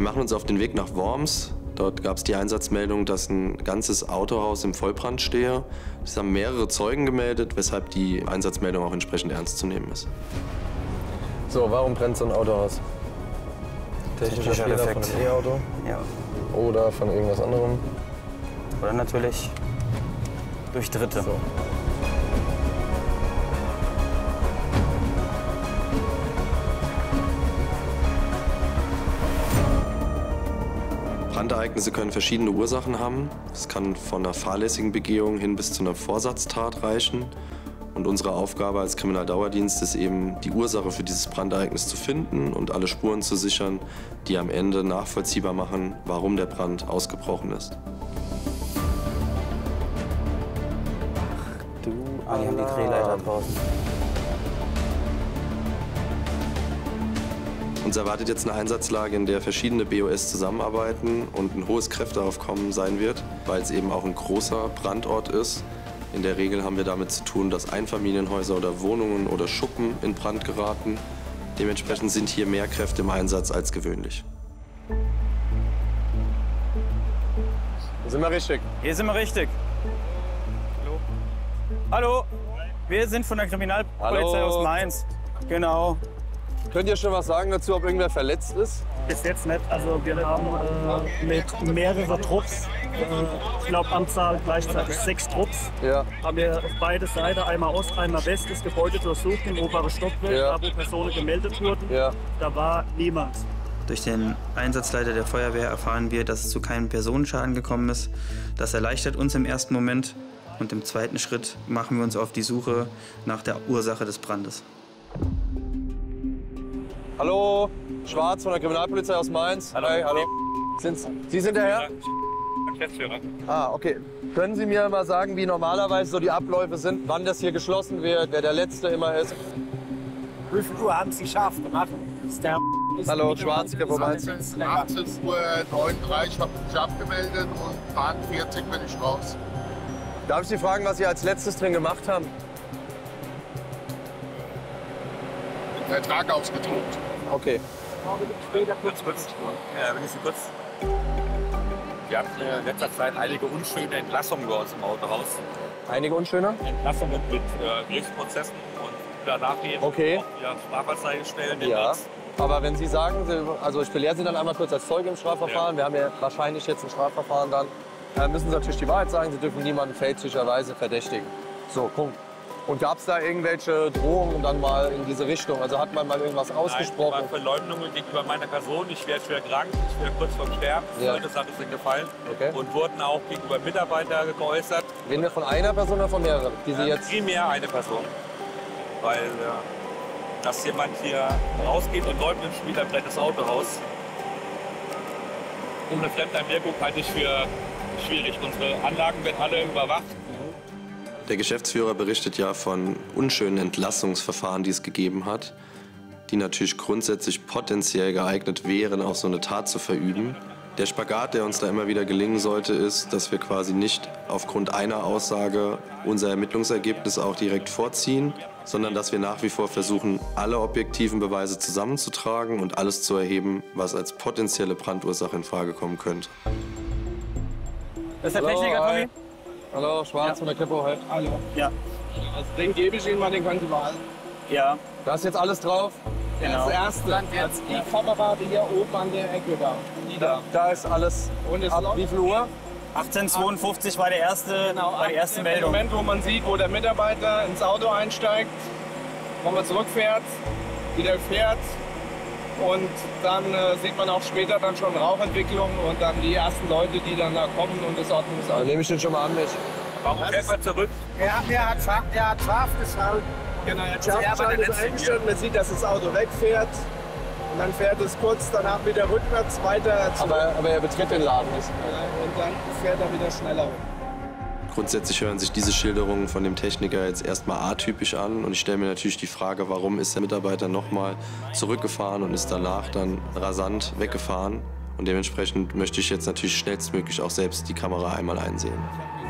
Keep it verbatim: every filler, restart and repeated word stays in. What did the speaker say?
Wir machen uns auf den Weg nach Worms. Dort gab es die Einsatzmeldung, dass ein ganzes Autohaus im Vollbrand stehe. Es haben mehrere Zeugen gemeldet, weshalb die Einsatzmeldung auch entsprechend ernst zu nehmen ist. So, warum brennt so ein Autohaus? Technischer Fehler von einem E-Auto? Ja. Oder von irgendwas anderem? Oder natürlich durch Dritte. So. Brandereignisse können verschiedene Ursachen haben. Es kann von einer fahrlässigen Begehung hin bis zu einer Vorsatztat reichen. Und unsere Aufgabe als Kriminaldauerdienst ist eben, die Ursache für dieses Brandereignis zu finden und alle Spuren zu sichern, die am Ende nachvollziehbar machen, warum der Brand ausgebrochen ist. Ach du, ah, die haben die Drehleiter draußen. Uns erwartet jetzt eine Einsatzlage, in der verschiedene B O S zusammenarbeiten und ein hohes Kräfteaufkommen sein wird, weil es eben auch ein großer Brandort ist. In der Regel haben wir damit zu tun, dass Einfamilienhäuser oder Wohnungen oder Schuppen in Brand geraten. Dementsprechend sind hier mehr Kräfte im Einsatz als gewöhnlich. Sind wir richtig? Hier sind wir richtig. Hallo. Hallo. Wir sind von der Kriminalpolizei Hallo. aus Mainz. Genau. Könnt ihr schon was sagen dazu, ob irgendwer verletzt ist? Bis jetzt nicht. Also wir haben äh, mit mehreren Trupps, äh, ich glaube Anzahl gleichzeitig sechs Trupps, Ja. haben wir auf beide Seiten, einmal Ost, einmal West, das Gebäude durchsucht, im oberen Stockwerk, Ja. da wo Personen gemeldet wurden. Ja. Da war niemand. Durch den Einsatzleiter der Feuerwehr erfahren wir, dass es zu keinem Personenschaden gekommen ist. Das erleichtert uns im ersten Moment. Und im zweiten Schritt machen wir uns auf die Suche nach der Ursache des Brandes. Hallo, Schwarz von der Kriminalpolizei aus Mainz. Hallo. Hi, hallo. Sind's, Sie sind der Herr? Geschäftsführer. Ah, okay. Können Sie mir mal sagen, wie normalerweise so die Abläufe sind, wann das hier geschlossen wird, wer der Letzte immer ist? Wie viel Uhr haben Sie scharf gemacht? Ist der Hallo, Schwarz, von Mainz. achtzehn Uhr neununddreißig habe ich mich abgemeldet und achtundvierzig bin ich raus. Darf ich Sie fragen, was Sie als letztes drin gemacht haben? Den Vertrag ausgedruckt. Okay. Ganz kurz. Ja, wenn ich Sie kurz. Wir hatten in letzter Zeit einige unschöne Entlassungen bei uns im Autohaus. Einige unschöner? Entlassungen mit äh, Gerichtsprozessen und danach eben Okay. auch ja, Strafanzeige stellen. Ja. Aber wenn Sie sagen, Sie, also ich belehre Sie dann einmal kurz als Zeuge im Strafverfahren. Ja. Wir haben ja wahrscheinlich jetzt ein Strafverfahren dann. Äh, müssen Sie natürlich die Wahrheit sagen. Sie dürfen niemanden fälschlicherweise verdächtigen. So, Punkt. Und gab es da irgendwelche Drohungen dann mal in diese Richtung? Also hat man mal irgendwas ausgesprochen? Nein, Verleumdungen gegenüber meiner Person. Ich wäre schwer krank, ich wäre kurz vorm Sterben. Ja. Solche Sachen sind gefallen. Okay. Und wurden auch gegenüber Mitarbeitern geäußert. Reden wir von einer Person oder von mehreren? Die Sie jetzt Primär eine Person. Weil, äh, dass jemand hier rausgeht und leugnet, wieder brennt das Autohaus. Ohne Fremdeinwirkung halte ich für schwierig. Unsere Anlagen werden alle überwacht. Der Geschäftsführer berichtet ja von unschönen Entlassungsverfahren, die es gegeben hat, die natürlich grundsätzlich potenziell geeignet wären, auch so eine Tat zu verüben. Der Spagat, der uns da immer wieder gelingen sollte, ist, dass wir quasi nicht aufgrund einer Aussage unser Ermittlungsergebnis auch direkt vorziehen, sondern dass wir nach wie vor versuchen, alle objektiven Beweise zusammenzutragen und alles zu erheben, was als potenzielle Brandursache in Frage kommen könnte. Das ist der Hallo, Techniker, hi. Tommy. Hallo, Schwarz von der Kripo. Hi. Hallo. Ja. Also den gebe ich Ihnen mal, den können Sie behalten. Ja. Da ist jetzt alles drauf? Genau. Das erste, dann jetzt die Kamera, die hier oben an der Ecke da. Die da. Da ist alles. Und es Ab läuft- wie viel Uhr? achtzehn Uhr zweiundfünfzig war, der erste, Genau, war die erste ab dem Meldung. Moment, wo man sieht, wo der Mitarbeiter ins Auto einsteigt, wo man zurückfährt, wieder fährt. Und dann äh, sieht man auch später dann schon Rauchentwicklung und dann die ersten Leute, die dann da kommen und das Dann Ordnungsamt. nehme ich den schon mal an mich. Warum fährt man zurück? Er, er hat scharf, er hat scharf geschaut. Genau, er hat scharf geschaut, ist eingestellt. Man sieht, dass das Auto wegfährt. Und dann fährt es kurz danach wieder rückwärts weiter zurück. Aber, aber er betritt den Laden nicht. Und dann fährt er wieder schneller. Grundsätzlich hören sich diese Schilderungen von dem Techniker jetzt erstmal atypisch an. Und ich stelle mir natürlich die Frage, warum ist der Mitarbeiter nochmal zurückgefahren und ist danach dann rasant weggefahren. Und dementsprechend möchte ich jetzt natürlich schnellstmöglich auch selbst die Kamera einmal einsehen.